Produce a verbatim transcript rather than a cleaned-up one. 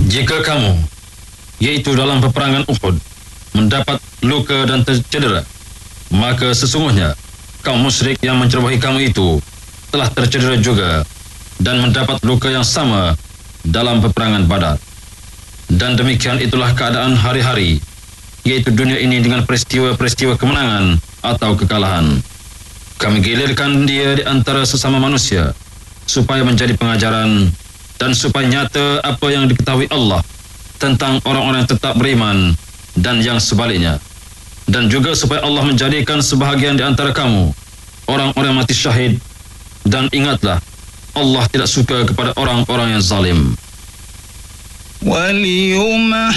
Jika kamu, yaitu dalam peperangan Uhud, mendapat luka dan tercedera, maka sesungguhnya kaum musyrik yang mencerobohi kamu itu telah tercedera juga dan mendapat luka yang sama dalam peperangan Badar. Dan demikian itulah keadaan hari-hari, yaitu dunia ini dengan peristiwa-peristiwa kemenangan atau kekalahan. Kami gilirkan dia di antara sesama manusia supaya menjadi pengajaran dan supaya nyata apa yang diketahui Allah tentang orang-orang yang tetap beriman dan yang sebaliknya. Dan juga supaya Allah menjadikan sebahagian di antara kamu orang-orang mati syahid. Dan ingatlah, Allah tidak suka kepada orang-orang yang zalim. وَلِيُمَحِّصَ